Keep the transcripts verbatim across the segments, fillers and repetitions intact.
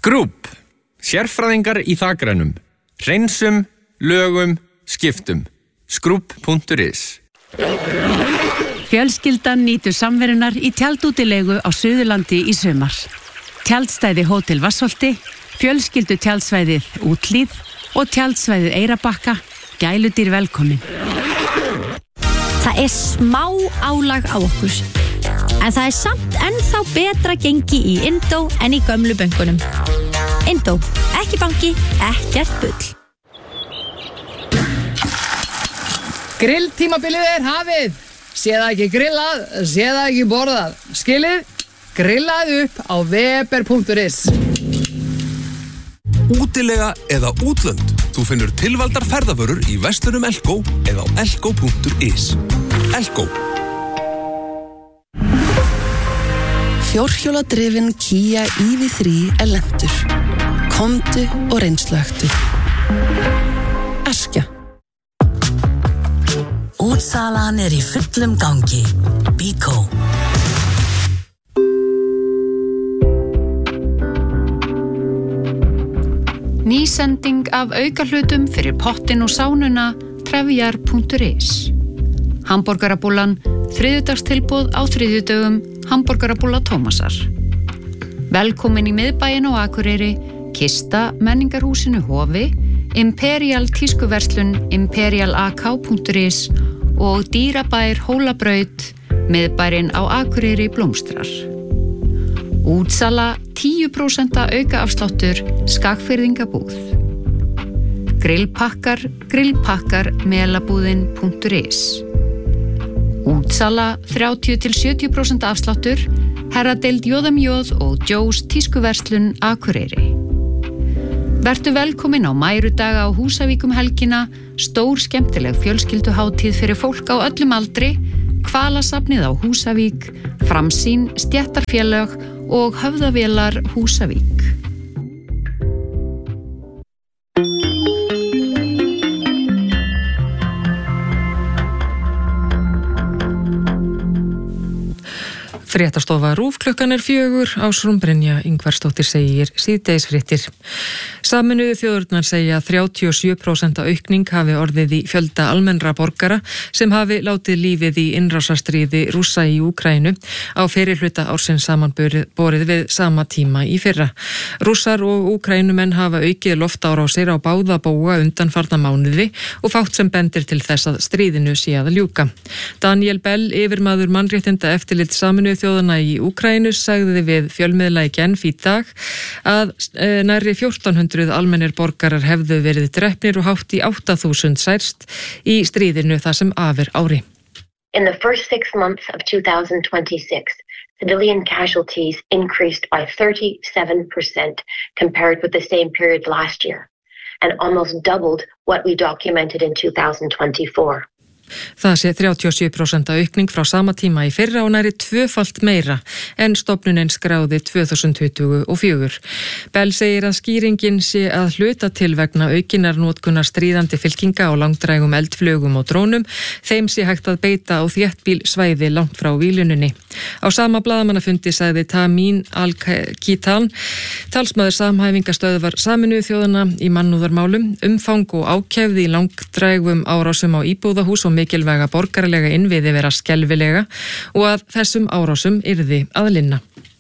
Skrúp, sérfræðingar í þakrænum, hreinsum, lögum, skiptum. Skrúp punktur is. Fjölskyldan nýtur samverunar í tjaldútilegu á Suðurlandi í sumar. Tjaldstæði Hótel Vassholti, fjölskyldu tjaldsvæðið Útlíð og tjaldsvæðið Eyrarbakka, gæludýr velkomin. Það er smá álag á okkur, en það er samt ennþá betra gengi í Indó en í gömlu bönkunum. Indó, ekki banki, ekkert bull. Grilltímabilið er hafið. Sé það ekki grillað, sé það ekki borðað. Skilið, grillað upp á weber punktur is. Útilega eða útlönd. Þú finnur tilvaldar ferðavörur í verslunum Elko eða á elko punktur is. Elko. Fjórhjóladrifin Kia í ví þrjú er lentur. Komdu og reynsluaktu. Askja. Útsalan er í fullum gangi. Bíkó. Nýsending af aukahlutum fyrir pottin og sánuna trefjar punktur is. Hamborgarabúllan, þriðjudagstilboð á þriðjudögum, hamborgarabúlla Tómasar. Velkomin í miðbæinn á Akureyri, Kista, menningarhúsinu Hofi, Imperial tískuverslun, imperial a k punktur is og dýrabær Hólabraut, miðbærinn á Akureyri blómstrar. Útsala tíu prósent aukaafsláttur, Skagfirðingabúð. Grillpakkar, grillpakkar, melabúðin punktur is. Útsala þrjátíu til sjötíu prósent afsláttur, herradeild Jóðamjóð og Joe's tískuverslun Akureyri. Vertu velkomin á Mærudaga á Húsavík um helgina, stór skemmtileg fjölskylduhátíð fyrir fólk á öllum aldri, Hvalasafnið á Húsavík, Framsýn, Stéttarfélög og Höfðavélar Húsavík. Fréttastofa RÚV klukkan er fjögur, Ásrún Brynja Ingvarsdóttir segir síðdegisfréttir. Sameinuðu þjóðirnar segja að þrjátíu og sjö prósent aukning hafi orðið í fjölda almennra borgara sem hafi látið lífið í innrásarstríði Rússa í Úkraínu á fyrrihluta ársins samanborið við sama tíma í fyrra. Rússar og Úkraínumenn hafa aukið loftárásir á báða bóga undanfarna mánuði og fátt sem bendir til þess að stríðinu sé að ljúka. Daniel Bell, yfirmaður mannréttinda eftirlit Sameinuðu þjóðanna í Úkraínu, sagði við fjölmiðla í Genf í dag að e, nærri fjórtán hundruð almennir borgarar hefðu verið drepnir og hátt í átta þúsund særst í stríðinu það sem af er ári. In the first six months of two thousand twenty-six, civilian casualties increased by thirty-seven percent compared with the same period last year, and almost doubled what we documented in two thousand twenty-four. Það sé þrjátíu og sjö prósent aukning frá sama tíma í fyrra og næri tvöfalt meira en stofnunin skráði tvö þúsund tuttugu og fjögur. Bell segir að skýringin sé að hluta til vegna aukinnar notkunar stríðandi fylkinga á langdrægum eldflugum og drónum, þeim sé hægt að beita á þéttbýl svæði langt frá víluninni. Á sama blaðamannafundi sagði Tamín Al-Kitan, talsmaður samhæfingastöðvar Sameinuðu þjóðanna í mannúðarmálum, umfang og ákefði í langdrægum árásum á íbúðahús og mikilvæga borgarlega innviði vera skelfilega og að þessum árásum yrði að linna.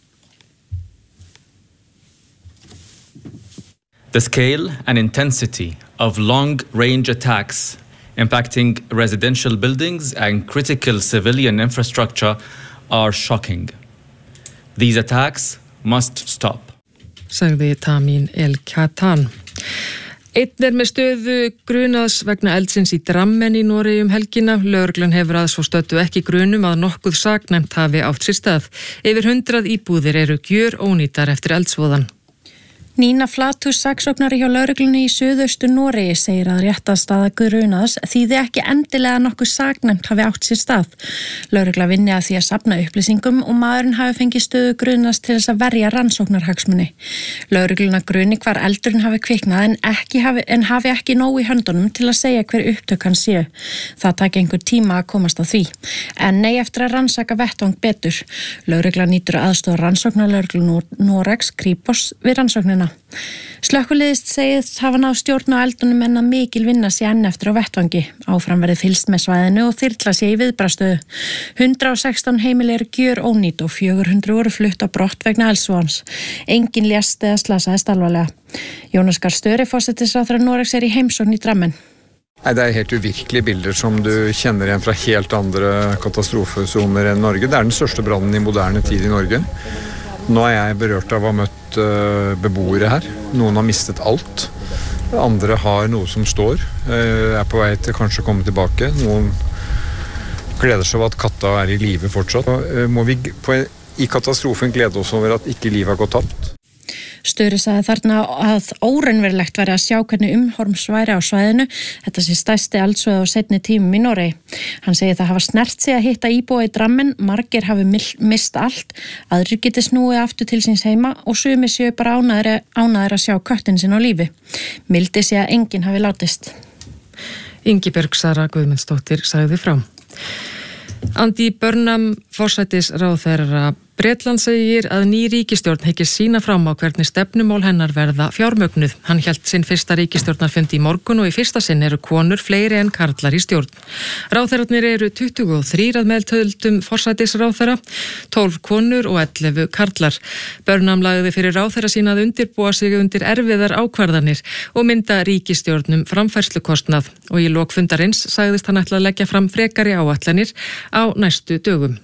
The scale and intensity of long-range attacks impacting residential buildings and critical civilian infrastructure are shocking. These attacks must stop. Sagði Tamín El-Katan. Einn er með stöðu grunaðs vegna eldsins í Drammen í Noregi um helgina. Lögreglan hefur að svo stöddu ekki grunum að nokkuð saknæmt hafi átt sér stað. Yfir hundrað íbúðir eru gjör ónýtar eftir eldsvoðan. Nína Flatus, saksóknari hjá lögreglunni í suðaustur Noregi, segir að réttarstaða grunaðs þýði ekki endilega nokkuð saknæmt hafi átt sér stað. Lögregla vinni að því að safna upplýsingum og maðurinn hafi fengið stöðu grunaðs til þess að verja rannsóknarhagsmuni. Lögregluna gruni hvar eldurinn hafi kviknað en, ekki hafi, en hafi ekki nóg í höndunum til að segja hver upptök hann séu. Það taki einhver tíma að komast á því. En nei eftir að rannsaka vettvang betur. Lögregla nýtur aðstoð rannsóknarlögreglu Noregs, Kripos, við rannsóknina. eldana. Slökkviliðið segist hafa náð stjórn á eldunum en að mikil vinna sé enn eftir á vettvangi. Áfram verið fylgst með svæðinu og þyrla sé í viðbragðsstöðu. hundrað og sextán heimili eru gjör ónýt og fjögur hundruð voru flutt á brott vegna eldsvoðans. Engin lést eða slasaðist alvarlega. Jonas Gahr Støre, forsætisráðherra Noregs, er í heimsókn í Drammen. Nei, det er helt uvirkelige bilder som du kjenner igjen fra helt andre katastrofesoner enn Norge. Det er den største brannen i moderne tid i Norge. Nå er jeg berørt av å ha møtt uh, beboere her. Noen har mistet alt. Andre har noe som står. Uh, er på vei til kanskje å komme tilbake. Noen gleder seg over at katta er i live fortsatt. Uh, må vi på, i katastrofen glede oss over at ikke livet har gått tapt. Störi sagði þarna að óraunverulegt væri að sjá hvernig umhorms væri á svæðinu. Þetta sé stærsti eldsvoði á seinni tímum í Noregi. Hann segir það hafa snert sig að hitta íbúa í Drammen, margir hafi mist allt, aðrir geti snúið aftur til síns heima og sumir séu bara ánæðir, ánæðir að sjá köttin sinn á lífi. Mildi sé að enginn hafi látist. Ingibjörg Sara Guðmundsdóttir sagði frá. Andy Burnham, forsætisráðherra Bretland, segir að ný ríkisstjórn hyggist sýna fram á hvernig stefnumál hennar verða fjármögnuð. Hann hélt sinn fyrsta ríkisstjórnarfundi í morgun og í fyrsta sinn eru konur fleiri en karlar í stjórn. Ráðherrarnir eru tuttugu og þrír að meðtöldum forsætisráðherra, tólf konur og ellefu karlar. Burnham lagði fyrir ráðherra sína að undirbúa sig undir erfiðar ákvarðanir og mynda ríkisstjórnum framfærslukostnað og í lok fundarins sagðist hann ætla að leggja fram frekari áætlanir á næstu dögum.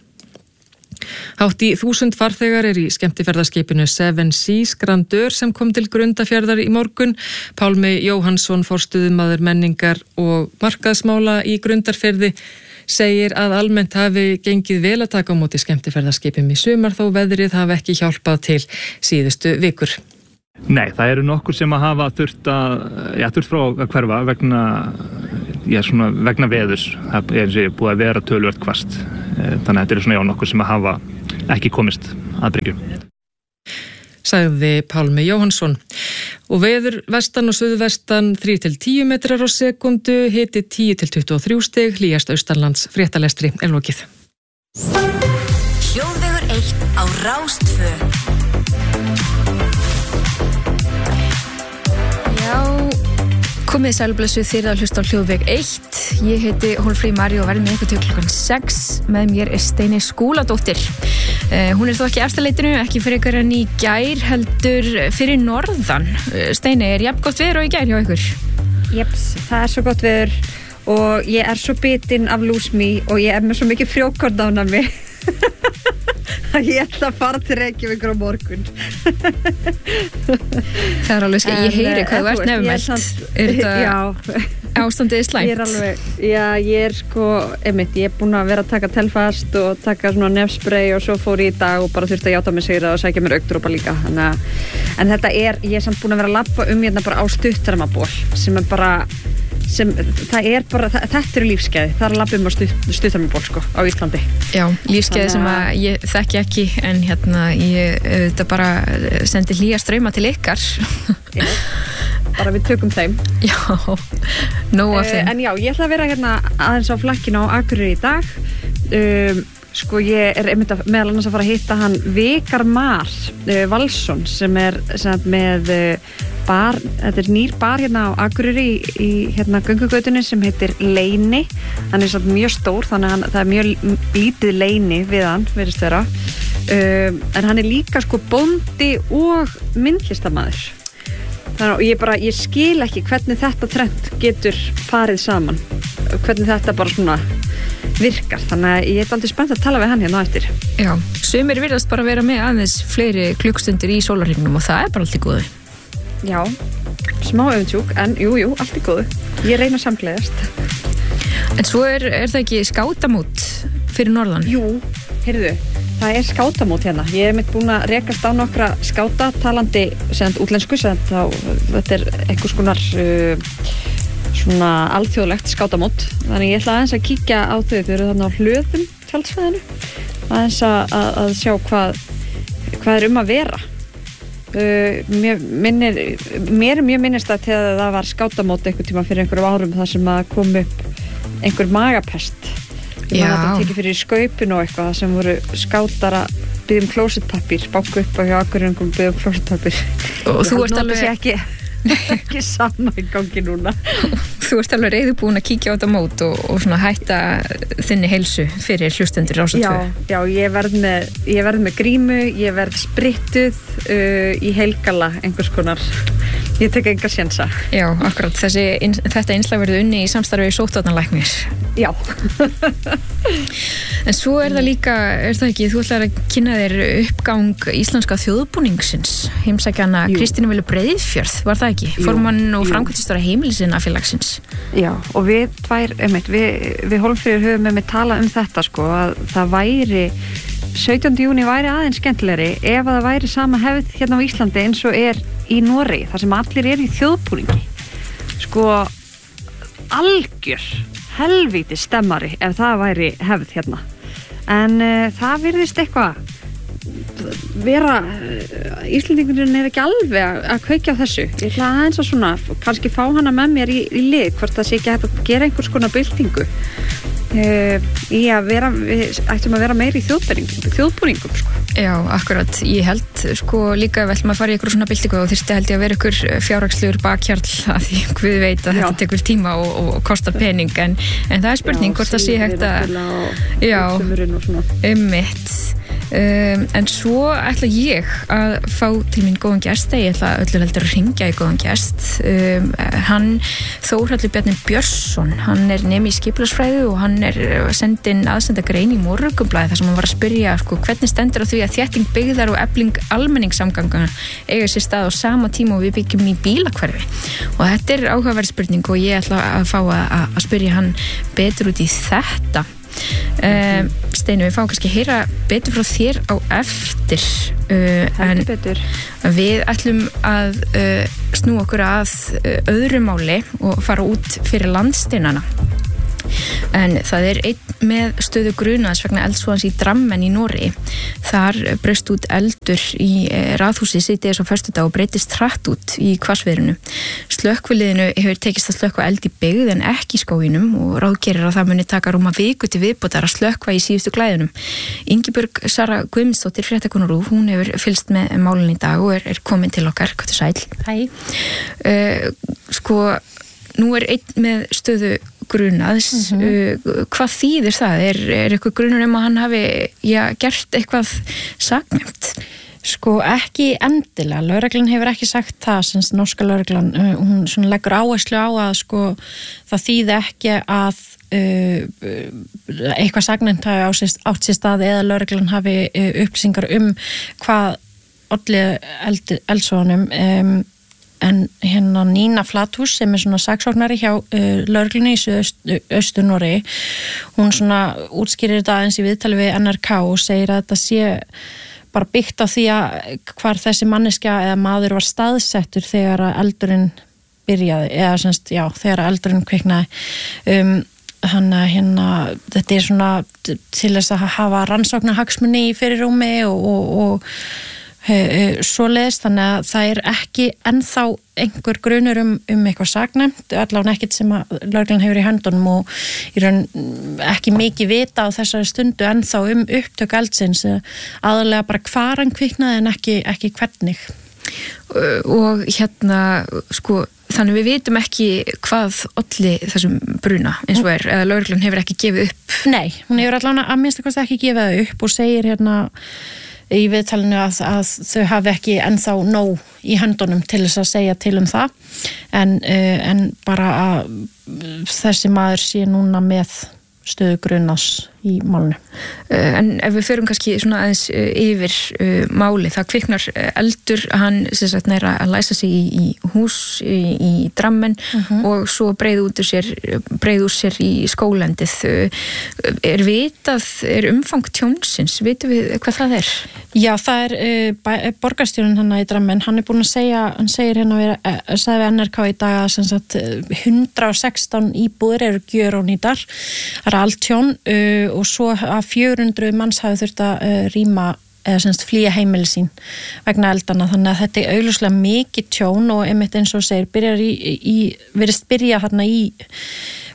Hátt í þúsund farþegar er í skemmtiferðaskipinu Seven Seas Grandeur sem kom til Grundarfjarðar í morgun. Pálmi Jóhannsson, forstöðumaður menningar og markaðsmála í Grundarfirði, segir að almennt hafi gengið vel að taka á móti skemmtiferðaskipum í sumar þó veðrið hafi ekki hjálpað til síðustu vikur. Nei, það eru nokkur sem að hafa þurft að, já, þurft frá að hverfa vegna, já, svona vegna veðurs. Það er eins og búið að vera töluvert hvasst. Þannig að þetta eru svona já nokkur sem að hafa ekki komist að bryggju. Sagði Pálmi Jóhannsson. Og veður vestan og suðvestan þrír til tíu metrar á sekundu, hiti tíu til tuttugu og þrjú stig, hlýjast austanlands. Fréttalestri er lokið. Hljóðvegur eitt á Rástvö. Já, komið sælblessu þér að hlusta á Hljóðveg eitt. Ég heiti Hólmfríður María og verði með ykkur til klukkan sex. Með mér er Steini Skúladóttir. Uh, hún er þó ekki eftirleitinu, ekki fyrir ykkur en í gær, heldur fyrir norðan. Uh, Steini, er jafn gott veður og í gær hjá ykkur? Jeps, það er svo gott veður og ég er svo bitin af lúsmi og ég er með svo mikið frjókorn á mig. Ég ætla að fara til Reykjavík á morgun. Það er alveg skil, ég heyri hvað þú ert nefnmælt. Er þetta ástandið slæmt? Ég er alveg, já, ég er sko, einmitt, ég er búin að vera að taka telfast og taka svona nefnspray og svo fór ég í dag og bara þurfti að játa mig sigra og sækja mér augndropa líka. Þannig, en þetta er, ég er samt búin að vera að labba um hérna bara á stuttarmaból sem er bara sem, það er bara, það, þetta eru lífsgæði, það er að labba um á stuttarmaból sko, á Íslandi. Já, lífsgæði sem að ég þekki ekki en hérna ég þetta bara sendi hlýja strauma til ykkar. Já, bara við tökum þeim. Já, nóg af þeim. Uh, en já, ég ætla að vera hérna aðeins á flakkinu á Akureyri í dag. Um, sko ég er einmitt að meðal annars að fara að hitta hann Vikar Mar uh, Valsson sem er sem með uh, bar, þetta er nýr bar hérna á Akureyri í, í hérna göngugötunni sem heitir Leyni. Hann er svona mjög stór þannig að það er mjög lítið leyni við hann, virðist vera. Um, en hann er líka sko bóndi og myndlistarmaður. Þannig að ég bara, ég skil ekki hvernig þetta trend getur farið saman. Hvernig þetta bara svona virkar. Þannig að ég er aldrei spennt að tala við hann hérna á eftir. Já, sumir virðast bara vera með aðeins fleiri klukkstundir í sólarhringnum og það er bara allt í góðu. Já, smá öfundsjúk, en jú, jú, allt í góðu. Ég reyna að samgleðast. En svo er, er það ekki skátamót fyrir norðan? Jú, heyrðu, það er skátamót hérna. Ég hef mitt búin að rekast á nokkra skáta talandi sem útlensku, sem þá, þetta er einhvers konar uh, svona alþjóðlegt skátamót. Þannig ég ætla aðeins að kíkja á þau, þau eru þarna á Hlöðum tjaldsvæðinu, aðeins að, að, að sjá hvað, hvað er um að vera. Uh, mér, minnir, mér er mjög minnist að þegar það var skátamót einhver tíma fyrir einhverjum árum þar sem að kom upp einhver magapest. Það var þetta tekið fyrir skaupin og eitthvað sem voru skátar að byggðum klósettpappír, banku upp á hjá Akureyringum byggðum klósettpappír. Og þú ert alveg ekki, ekki sama í gangi núna. Þú ert alveg reiðubúin að kíkja á þetta mót og, og svona hætta þinni heilsu fyrir hlustendur Rás tvö. Já, já, ég verð með, ég verð með grímu, ég verð sprittuð uh, í heilgala einhvers konar. Ég tek enga sjensa. Já, akkurat. Þessi, inn, þetta innslag verður unni í samstarfi sóttvarnalæknis. Já. En svo er það líka, er það ekki, þú ætlar að kynna þér uppgang íslenska þjóðbúningsins, heimsækjana Kristínu Völu Breiðfjörð, var það ekki? Jú, Formann og framkvæmdastjóri Heimilisinafélagsins. Já, og við tvær, einmitt, við, við Hólmfríður höfum með talað um þetta, sko, að það væri sautjánda júní væri aðeins skemmtilegri ef að það væri sama hefð hérna á Íslandi eins og er í Noregi, þar sem allir er í þjóðbúningi. Sko, algjör helvíti stemmari ef það væri hefð hérna. En uh, það virðist eitthvað vera, uh, Íslendingurinn er ekki alveg að, að kveikja á þessu. Ég ætla aðeins að svona, kannski fá hana með mér í, í lið, hvort það sé ekki hægt að gera einhvers konar byltingu. Uh, í að vera, við ættum að vera meiri í þjóðbúningum, þjóðbúningum sko. Já, akkurat, ég held sko líka vel maður fara í ykkur svona byltingu og þyrfti held ég að vera ykkur fjárhagslegur bakhjarl að því Guð veit að já. Þetta tekur tíma og, og kostar pening en, en það er spurning já, hvort það sé hægt að já, einmitt Um, en svo ætla ég að fá til mín góðan gest, ég ætla öllu heldur að ringja í góðan gest um, hann Þórhallur Bjarni Björnsson, hann er nemi í skipulagsfræði og hann er sendin aðsenda grein í Morgunblaðið þar sem hann var að spyrja sko, hvernig stendur á því að þétting byggðar og efling almenningssamgangana eiga sér stað á sama tíma og við byggjum í bílakverfi og þetta er áhugaverð spurning og ég ætla að fá að, að spyrja hann betur út í þetta Uh, Steinu, við fáum kannski að heyra betur frá þér á eftir uh, en betur. Við ætlum að uh, snú okkur að uh, öðru máli og fara út fyrir landsteinana en það er einn með stöðu grunaðs vegna eldsvoðans í Drammen í Noregi. Þar braust út eldur í raðhúsi síðdegis á föstudag og breytist hratt út í hvassviðrinu. Slökkviliðinu hefur tekist að slökkva eld í byggð en ekki í skóginum og ráðgerir að það muni taka rúma viku til viðbótar að slökkva í síðustu glæðunum. Ingibjörg Sara Guðmundsdóttir, fréttakona RÚV, hún hefur fylgst með málun í dag og er, er komin til okkar. Hvað er sæl? Hæ. Uh, sko, nú er einn með stöðu grunaðs, mm-hmm. uh, hvað þýðir það? Er, er eitthvað grunur um að hann hafi já, gert eitthvað saknæmt? Sko ekki endilega, lögreglan hefur ekki sagt það, sem norska lögreglan, uh, hún svona leggur áherslu á að sko það þýði ekki að uh, eitthvað saknæmt hafi átt sér stað eða lögreglan hafi uh, upplýsingar um hvað olli eldsvoðanum um, en hérna Nína Flathús sem er svona saksóknari hjá uh, lögreglunni í Suðaustur Noregi, hún svona útskýrir þetta aðeins í viðtali við N R K og segir að þetta sé bara byggt á því að hvar þessi manneskja eða maður var staðsettur þegar að eldurinn byrjaði, eða semst, já, þegar að eldurinn kviknaði um, hann að hérna, þetta er svona til þess að hafa rannsóknarhagsmuni í fyrirrúmi og, og, og svoleiðis, þannig að það er ekki ennþá einhver grunur um, um eitthvað saknæmt, allavega ekkert sem að lögreglan hefur í höndunum og í raun ekki mikið vita á þessari stundu ennþá um upptök eldsins, aðalega bara hvar hann kviknaði en ekki, ekki hvernig. Og hérna, sko, þannig við vitum ekki hvað olli þessum bruna eins og er, eða lögreglan hefur ekki gefið upp? Nei, hún hefur allavega að minnsta kosti ekki gefið það upp og segir hérna í viðtalinu að, að þau hafi ekki ennþá nóg í höndunum til þess að segja til um það en, uh, en bara að þessi maður sé núna með stöðu grunaðs í málinu. En ef við förum kannski svona aðeins yfir uh, máli, það kviknar eldur, hann sem sagt næra að læsa sig í, í hús í, í Drammen uh-huh. og svo breið út úr sér, breið úr sér í skólendið. Er vitað, er umfang tjónsins, vitum við hvað það er? Já, það er uh, borgarstjórinn hann í Drammen, hann er búin að segja, hann segir hérna við, uh, sagði við N R K í dag að sem sagt hundrað og sextán íbúðir eru gjörónýtar, það er allt tjón uh, og svo að fjögur hundruð manns hafi þurft að uh, rýma eða semst flýja heimili sín vegna eldana, þannig að þetta er augljóslega mikið tjón og einmitt eins og segir, byrjar í, í verðist byrja hérna í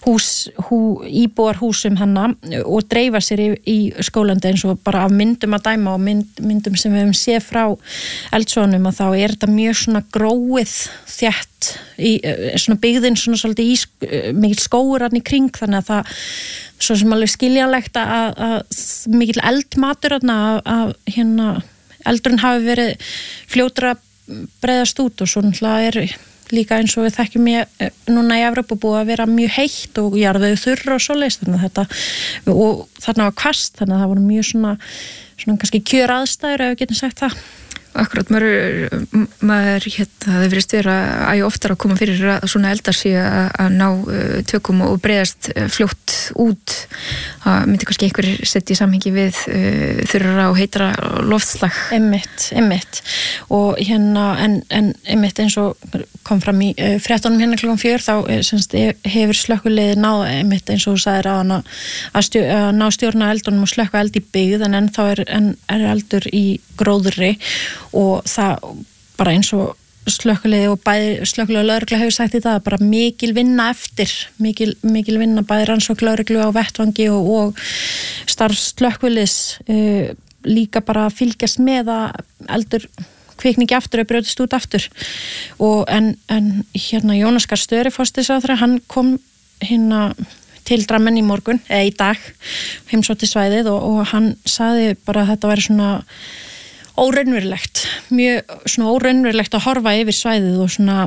hús, hú, íbúar húsum hana og dreifa sér í, í skólandi eins og bara af myndum að dæma og mynd, myndum sem við hefum séð frá eldsvoðanum og þá er þetta mjög svona gróið þétt í svona byggðin svona svolítið í mikil skógur hann í kring þannig að það svo sem alveg skiljanlegt að, að mikil eldmatur að, að hérna eldurinn hafi verið fljótur að breiðast út og svo náttúrulega er líka eins og við þekkjum ég núna í Evrópu búið að vera mjög heitt og jarðvegur þurr og svoleiðis þannig að þetta og þarna var hvasst þannig að það voru mjög svona, svona kannski kjör aðstæður ef við getum sagt það. Akkurat, maður, maður hérna, það verðist vera æ oftar að koma fyrir að svona eldar sé að, að ná uh, tökum og breiðast uh, fljótt út það myndi kannski einhver setja í samhengi við uh, þurrara og heitara loftslag. Einmitt, einmitt og hérna en, en einmitt eins og kom fram í uh, fréttunum hérna klukkan fjör þá semst, hefur slökkuliði náð einmitt eins og þú sagðir að, hana, að, stjó, að ná stjórna eldunum og slökka eld í byggð en ennþá er, en, er eldur í gróðri og það bara eins og slökkuliði og bæði slökkuliði og lögregla hefur sagt í það bara mikil vinna eftir mikil, mikil vinna bæði rannsókn lögreglu á vettvangi og, og starf slökkuliðs uh, líka bara fylgjast með að eldur kvikningi aftur og brjótist út aftur og en, en hérna Jónas Gahr Störi forsætisráðherra hann kom hérna til Drammen í morgun eða í dag heimsótti svæðið og, og hann sagði bara að þetta væri svona óraunverulegt, mjög svona óraunverulegt að horfa yfir svæðið og svona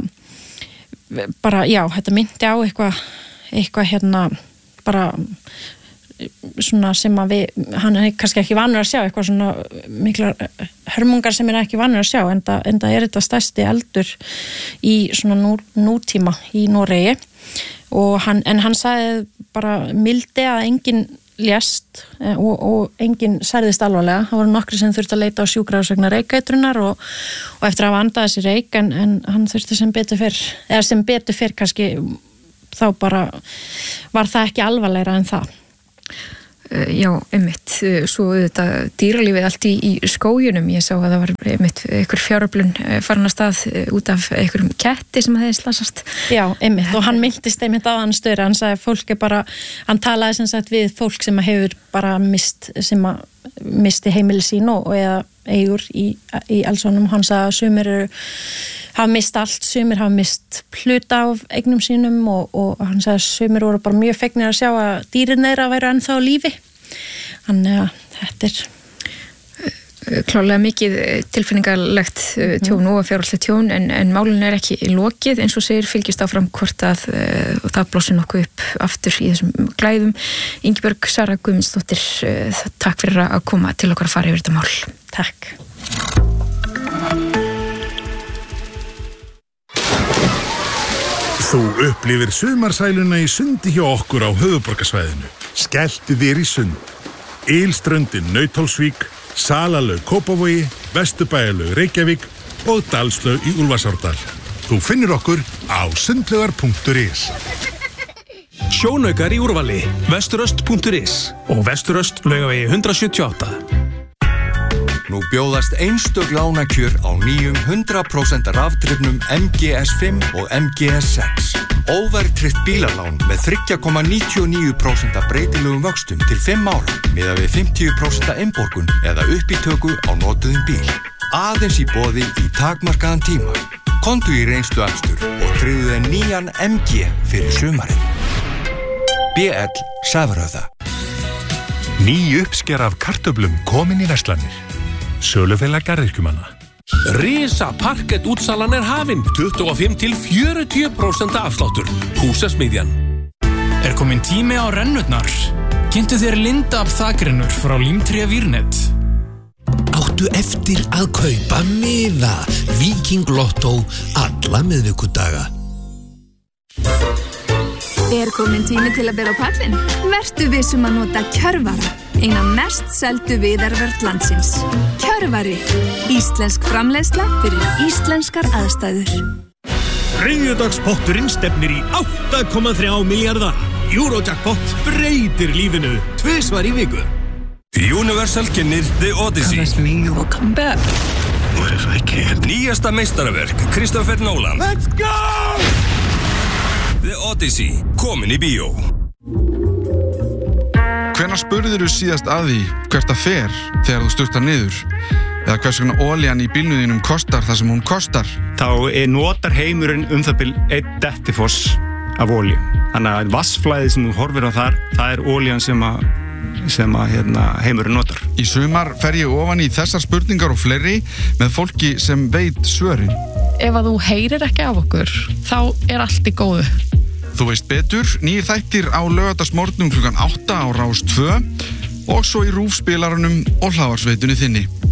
bara, já, þetta myndi á eitthvað eitthvað hérna bara svona sem að við, hann er kannski ekki vanur að sjá eitthvað svona miklar hörmungar sem er ekki vanur að sjá en það, en það er þetta stærsti eldur í svona nú, nútíma í Noregi og hann, en hann sagði bara mildi að enginn lést og, og enginn særðist alvarlega. Það voru nokkri sem þurfti að leita á sjúkrahús vegna reykætrunar og, og eftir að hafa andað þessi reyk en, en hann þurfti sem betur fyrr, eða sem betur fyrr kannski þá bara var það ekki alvarlegra en það. Já, einmitt, svo þetta dýralífið allt í, í skóginum, ég sá að það var einmitt einhver fjáröflun farin að stað út af einhverjum ketti sem hefði slasast. Já, einmitt, og hann myndist einmitt á hann stöður, hann sagði fólk er bara, hann talaði sem sagt við fólk sem hefur bara mist, sem að misti heimili sín og eða eigur í, í Elsvanum, hann sagði að sumir eru hafa mist allt, sumir hafa mist hluta af eignum sínum og, og hann sagði að sumir voru bara mjög fegnir að sjá að dýrin þeirra væru ennþá á lífi. Þannig að þetta er klálega mikið tilfinningarlegt tjón og fjárhaldslegt tjón en, en málun er ekki lokið eins og segir fylgjast áfram hvort að uh, það blossi nokkuð upp aftur í þessum glæðum. Ingibjörg Sara Guðmundsdóttir, uh, takk fyrir að koma til okkar að fara yfir þetta mál. Takk. Þú upplifir sumarsæluna í sundi hjá okkur á höfuðborgarsvæðinu. Skelltu þér í sund. Ylströndin Nauthólsvík, Salalaug Kópavogi, Vesturbæjarlaug Reykjavík og Dalslaug í Úlfarsárdal. Þú finnir okkur á sundlaugar punktur is. Sjónaukar í úrvali, vesturöst punktur is og vesturöst Laugavegi hundrað sjötíu og átta. Nú bjóðast einstök lánakjör á nýjum hundrað prósent rafdrifnum M G S fimm og M G S sex. Óverðtryggt bílalán með þrjú komma níutíu og níu prósent breytilegum vöxtum til fimm ára miðað við fimmtíu prósent innborgun eða uppítöku á notuðum bíl. Aðeins í boði í takmarkaðan tíma. Komdu í reynsluakstur og tryggðu þér nýjan M G fyrir sumarið. B L Safröða. Ný uppsker af kartöflum komin í verslanir. Sölufélag garðyrkjumanna. Risa parkett útsalan er hafin, tuttugu og fimm til fjörutíu prósent afsláttur. Húsasmiðjan. Er komin tími á rennurnar? Kynntu þér Lindab þakrennur frá Límtré Vírnet. Áttu eftir að kaupa miða Viking Lotto alla miðvikudaga. Er komin tími til að bera á pallin? Vertu vissum að nota Kjörvara, eina mest seldu viðarvörn landsins. Kjörvari, íslensk framleiðsla fyrir íslenskar aðstæður. Þriðjudagspotturinn stefnir í átta komma þrjá milljarða. Eurojackpot breytir lífinu tvisvar í viku. Universal kynnir The Odyssey. Promise me you will come back. What if I can't? Nýjasta meistaraverk Christopher Nolan. Let's go! The Odyssey, komin í bíó. Hvenær spurðir þú síðast að því hvert það fer þegar þú sturtar niður? Eða hvers vegna olían í bílnum kostar það sem hún kostar? Þá notar heimurinn um það bil einn dettifoss af olíu. Þannig að vassflæðið sem þú horfir á þar, það er olían sem að sem að hérna, heimurinn notar. Í sumar fer ég ofan í þessar spurningar og fleiri með fólki sem veit svörin. Ef að þú heyrir ekki af okkur, þá er allt í góðu. Þú veist betur, nýjir þættir á laugardagsmorgnum klukkan átta á Rás tvö og svo í rúfspilarunum og hlaðvarpsveitunni þinni.